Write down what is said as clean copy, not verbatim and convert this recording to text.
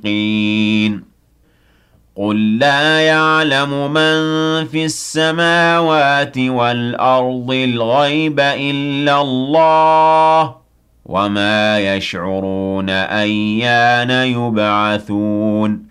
المتقين قل لا يعلم من في السماوات والأرض الغيب إلا الله وما يشعرون أيان يبعثون